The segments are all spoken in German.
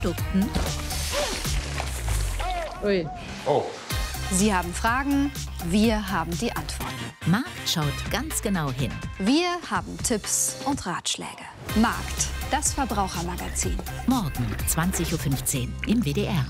Produkten. Ui. Oh. Sie haben Fragen, wir haben die Antworten. Markt schaut ganz genau hin. Wir haben Tipps und Ratschläge. Markt, das Verbrauchermagazin. Morgen 20:15 Uhr im WDR.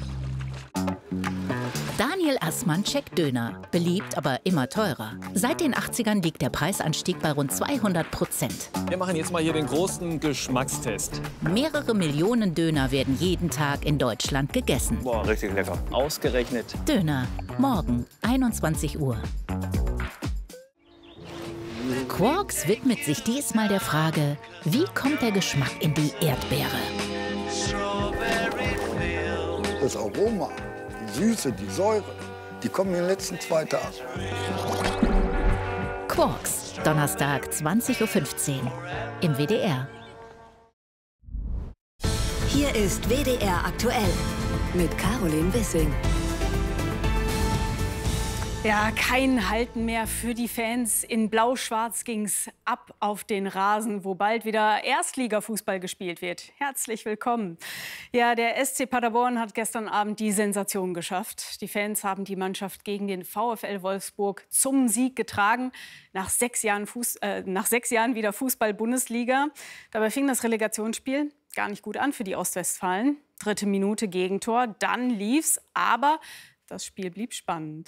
Daniel Assmann checkt Döner. Beliebt, aber immer teurer. Seit den 80ern liegt der Preisanstieg bei rund 200%. Wir machen jetzt mal hier den großen Geschmackstest. Mehrere Millionen Döner werden jeden Tag in Deutschland gegessen. Boah, richtig lecker. Ausgerechnet. Döner. Morgen 21 Uhr. Quarks widmet sich diesmal der Frage, wie kommt der Geschmack in die Erdbeere? Das Aroma, die Süße, die Säure, die kommen in den letzten 2 Tagen. Quarks, Donnerstag 20:15 Uhr im WDR. Hier ist WDR aktuell mit Caroline Wissing. Ja, kein Halten mehr für die Fans. In Blau-Schwarz ging's ab auf den Rasen, wo bald wieder Erstligafußball gespielt wird. Herzlich willkommen. Ja, der SC Paderborn hat gestern Abend die Sensation geschafft. Die Fans haben die Mannschaft gegen den VfL Wolfsburg zum Sieg getragen. Nach 6 Jahren wieder Fußball-Bundesliga. Dabei fing das Relegationsspiel gar nicht gut an für die Ostwestfalen. 3. Minute Gegentor, dann lief's, aber das Spiel blieb spannend.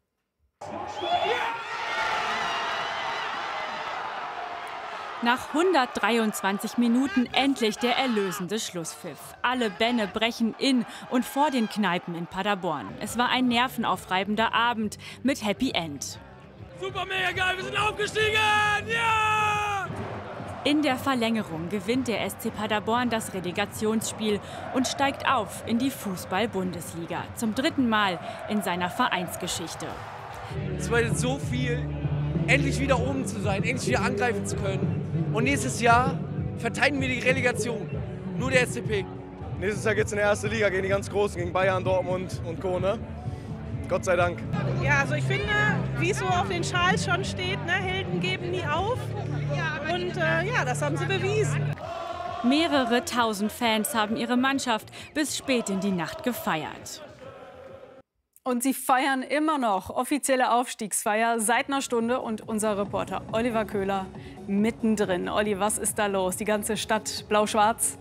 Nach 123 Minuten endlich der erlösende Schlusspfiff. Alle Bälle brechen in und vor den Kneipen in Paderborn. Es war ein nervenaufreibender Abend mit Happy End. Super, mega geil, wir sind aufgestiegen! Ja! In der Verlängerung gewinnt der SC Paderborn das Relegationsspiel und steigt auf in die Fußball-Bundesliga. Zum 3. Mal in seiner Vereinsgeschichte. Es bedeutet so viel, endlich wieder oben zu sein, endlich wieder angreifen zu können. Und nächstes Jahr verteidigen wir die Relegation. Nur der SCP. Nächstes Jahr geht es in die erste Liga gegen die ganz Großen, gegen Bayern, Dortmund und Co. Ne? Gott sei Dank. Ja, also ich finde, wie es so auf den Schals schon steht, ne, Helden geben nie auf. Und ja, das haben sie bewiesen. Mehrere tausend Fans haben ihre Mannschaft bis spät in die Nacht gefeiert. Und sie feiern immer noch. Offizielle Aufstiegsfeier seit einer Stunde und unser Reporter Oliver Köhler mittendrin. Olli, was ist da los? Die ganze Stadt blau-schwarz?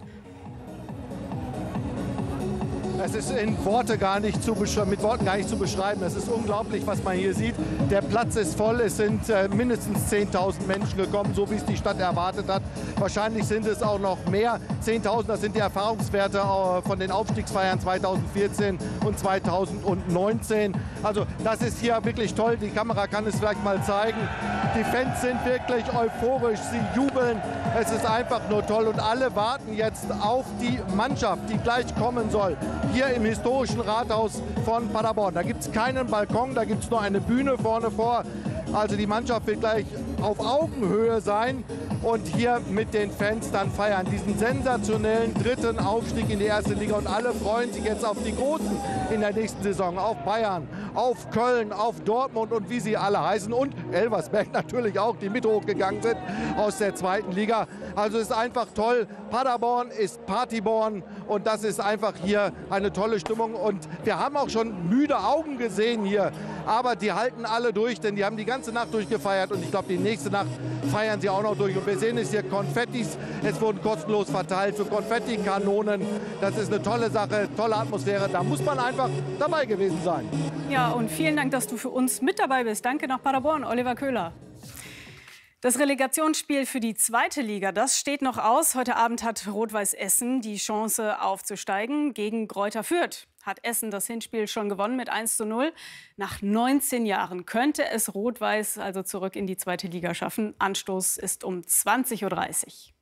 Es ist mit Worten gar nicht zu beschreiben. Es ist unglaublich, was man hier sieht. Der Platz ist voll. Es sind mindestens 10.000 Menschen gekommen, so wie es die Stadt erwartet hat. Wahrscheinlich sind es auch noch mehr. 10.000, das sind die Erfahrungswerte von den Aufstiegsfeiern 2014 und 2019. Also das ist hier wirklich toll. Die Kamera kann es vielleicht mal zeigen. Die Fans sind wirklich euphorisch. Sie jubeln. Es ist einfach nur toll. Und alle warten jetzt auf die Mannschaft, die gleich kommen soll. Hier im historischen Rathaus von Paderborn. Da gibt es keinen Balkon, da gibt es nur eine Bühne vorne vor. Also die Mannschaft wird gleich auf Augenhöhe sein und hier mit den Fans dann feiern. Diesen sensationellen 3. Aufstieg in die erste Liga. Und alle freuen sich jetzt auf die Großen in der nächsten Saison. Auf Bayern, auf Köln, auf Dortmund und wie sie alle heißen. Und Elversberg natürlich auch, die mit hochgegangen sind aus der 2. Liga. Also es ist einfach toll. Paderborn ist Partyborn und das ist einfach hier eine tolle Stimmung. Und wir haben auch schon müde Augen gesehen hier. Aber die halten alle durch, denn die haben die ganze Nacht durchgefeiert. Und ich glaube, die nächste Nacht feiern sie auch noch durch. Und wir sehen es hier, Konfettis. Es wurden kostenlos verteilt für Konfettikanonen. Das ist eine tolle Sache, tolle Atmosphäre. Da muss man einfach dabei gewesen sein. Ja, und vielen Dank, dass du für uns mit dabei bist. Danke nach Paderborn, Oliver Köhler. Das Relegationsspiel für die 2. Liga, das steht noch aus. Heute Abend hat Rot-Weiß Essen die Chance aufzusteigen gegen Greuther Fürth. Hat Essen das Hinspiel schon gewonnen mit 1:0. Nach 19 Jahren könnte es Rot-Weiß also zurück in die 2. Liga schaffen. Anstoß ist um 20:30 Uhr.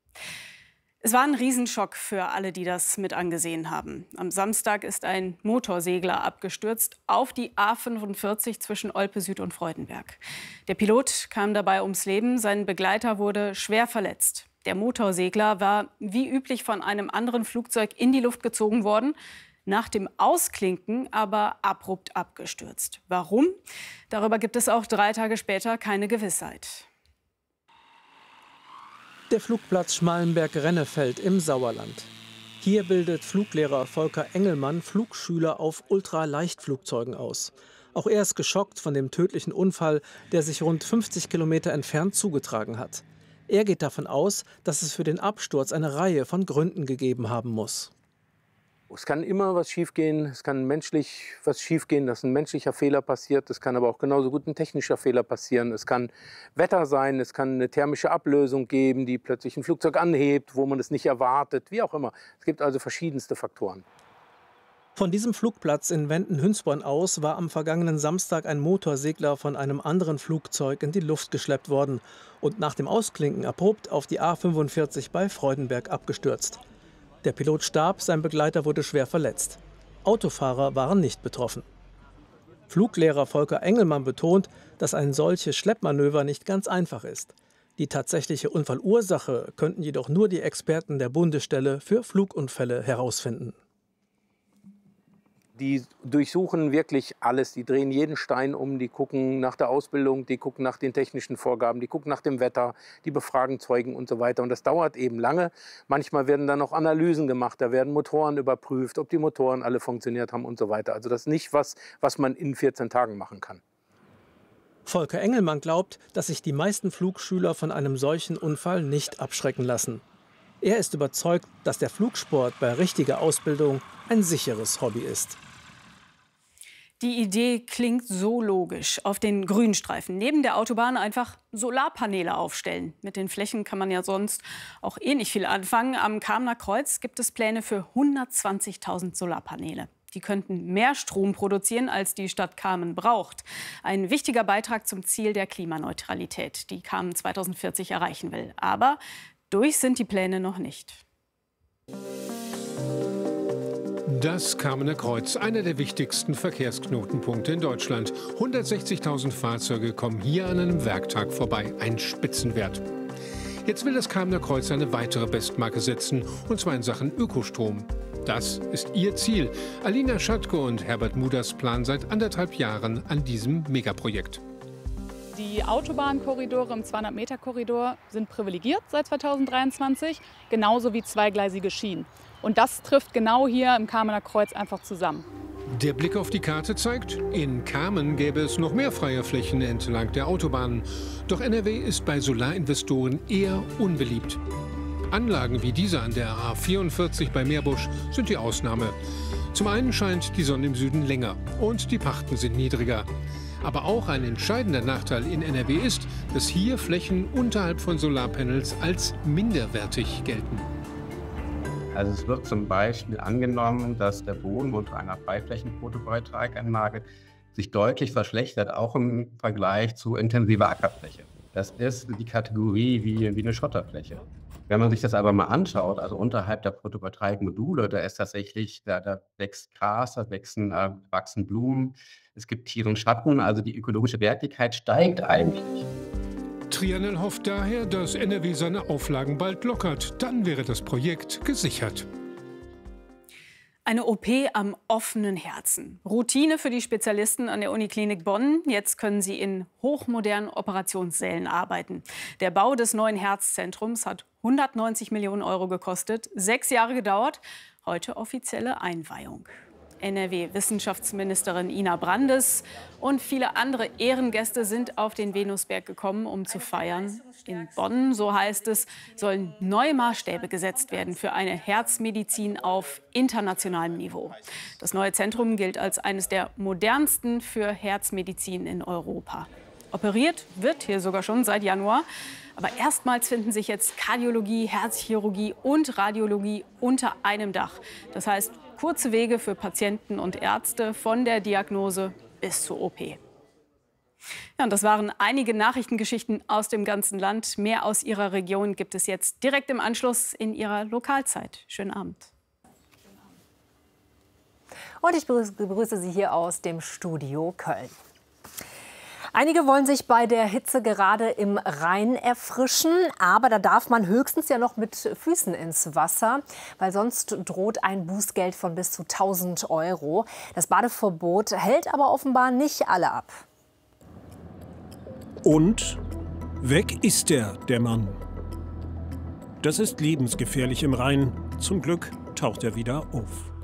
Es war ein Riesenschock für alle, die das mit angesehen haben. Am Samstag ist ein Motorsegler abgestürzt auf die A45 zwischen Olpe Süd und Freudenberg. Der Pilot kam dabei ums Leben, sein Begleiter wurde schwer verletzt. Der Motorsegler war wie üblich von einem anderen Flugzeug in die Luft gezogen worden, nach dem Ausklinken aber abrupt abgestürzt. Warum? Darüber gibt es auch 3 Tage später keine Gewissheit. Der Flugplatz Schmallenberg-Rennefeld im Sauerland. Hier bildet Fluglehrer Volker Engelmann Flugschüler auf Ultraleichtflugzeugen aus. Auch er ist geschockt von dem tödlichen Unfall, der sich rund 50 Kilometer entfernt zugetragen hat. Er geht davon aus, dass es für den Absturz eine Reihe von Gründen gegeben haben muss. Es kann immer was schiefgehen, es kann menschlich was schiefgehen, dass ein menschlicher Fehler passiert. Es kann aber auch genauso gut ein technischer Fehler passieren. Es kann Wetter sein, es kann eine thermische Ablösung geben, die plötzlich ein Flugzeug anhebt, wo man es nicht erwartet, wie auch immer. Es gibt also verschiedenste Faktoren. Von diesem Flugplatz in Wenden-Hünsborn aus war am vergangenen Samstag ein Motorsegler von einem anderen Flugzeug in die Luft geschleppt worden und nach dem Ausklinken abrupt auf die A45 bei Freudenberg abgestürzt. Der Pilot starb, sein Begleiter wurde schwer verletzt. Autofahrer waren nicht betroffen. Fluglehrer Volker Engelmann betont, dass ein solches Schleppmanöver nicht ganz einfach ist. Die tatsächliche Unfallursache könnten jedoch nur die Experten der Bundesstelle für Flugunfälle herausfinden. Die durchsuchen wirklich alles, die drehen jeden Stein um, die gucken nach der Ausbildung, die gucken nach den technischen Vorgaben, die gucken nach dem Wetter, die befragen Zeugen und so weiter. Und das dauert eben lange. Manchmal werden dann auch Analysen gemacht, da werden Motoren überprüft, ob die Motoren alle funktioniert haben und so weiter. Also das ist nicht was man in 14 Tagen machen kann. Volker Engelmann glaubt, dass sich die meisten Flugschüler von einem solchen Unfall nicht abschrecken lassen. Er ist überzeugt, dass der Flugsport bei richtiger Ausbildung ein sicheres Hobby ist. Die Idee klingt so logisch. Auf den Grünstreifen neben der Autobahn einfach Solarpaneele aufstellen. Mit den Flächen kann man ja sonst auch eh nicht viel anfangen. Am Kamener Kreuz gibt es Pläne für 120.000 Solarpaneele. Die könnten mehr Strom produzieren, als die Stadt Kamen braucht. Ein wichtiger Beitrag zum Ziel der Klimaneutralität, die Kamen 2040 erreichen will. Aber durch sind die Pläne noch nicht. Das Kamener Kreuz, einer der wichtigsten Verkehrsknotenpunkte in Deutschland. 160.000 Fahrzeuge kommen hier an einem Werktag vorbei. Ein Spitzenwert. Jetzt will das Kamener Kreuz eine weitere Bestmarke setzen, und zwar in Sachen Ökostrom. Das ist ihr Ziel. Alina Schatke und Herbert Muders planen seit 1,5 Jahren an diesem Megaprojekt. Die Autobahnkorridore im 200-Meter-Korridor sind privilegiert seit 2023, genauso wie zweigleisige Schienen. Und das trifft genau hier im Kamener Kreuz einfach zusammen. Der Blick auf die Karte zeigt, in Kamen gäbe es noch mehr freie Flächen entlang der Autobahnen. Doch NRW ist bei Solarinvestoren eher unbeliebt. Anlagen wie diese an der A44 bei Meerbusch sind die Ausnahme. Zum einen scheint die Sonne im Süden länger und die Pachten sind niedriger. Aber auch ein entscheidender Nachteil in NRW ist, dass hier Flächen unterhalb von Solarpanels als minderwertig gelten. Also es wird zum Beispiel angenommen, dass der Boden unter einer Freiflächen-Photovoltaikanlage sich deutlich verschlechtert, auch im Vergleich zu intensiver Ackerfläche. Das ist die Kategorie wie eine Schotterfläche. Wenn man sich das aber mal anschaut, also unterhalb der Photovoltaikmodule, da ist tatsächlich, da wächst Gras, da wachsen Blumen, es gibt Tiere und Schatten, also die ökologische Wertigkeit steigt eigentlich. Trianel hofft daher, dass NRW seine Auflagen bald lockert. Dann wäre das Projekt gesichert. Eine OP am offenen Herzen. Routine für die Spezialisten an der Uniklinik Bonn. Jetzt können sie in hochmodernen Operationssälen arbeiten. Der Bau des neuen Herzzentrums hat 190 Millionen Euro gekostet, 6 Jahre gedauert. Heute offizielle Einweihung. NRW-Wissenschaftsministerin Ina Brandes und viele andere Ehrengäste sind auf den Venusberg gekommen, um zu feiern. In Bonn, so heißt es, sollen neue Maßstäbe gesetzt werden für eine Herzmedizin auf internationalem Niveau. Das neue Zentrum gilt als eines der modernsten für Herzmedizin in Europa. Operiert wird hier sogar schon seit Januar. Aber erstmals finden sich jetzt Kardiologie, Herzchirurgie und Radiologie unter einem Dach. Das heißt, kurze Wege für Patienten und Ärzte von der Diagnose bis zur OP. Ja, und das waren einige Nachrichtengeschichten aus dem ganzen Land. Mehr aus Ihrer Region gibt es jetzt direkt im Anschluss in Ihrer Lokalzeit. Schönen Abend. Und ich begrüße Sie hier aus dem Studio Köln. Einige wollen sich bei der Hitze gerade im Rhein erfrischen, aber da darf man höchstens ja noch mit Füßen ins Wasser, weil sonst droht ein Bußgeld von bis zu 1.000 Euro. Das Badeverbot hält aber offenbar nicht alle ab. Und weg ist der Mann. Das ist lebensgefährlich im Rhein. Zum Glück taucht er wieder auf.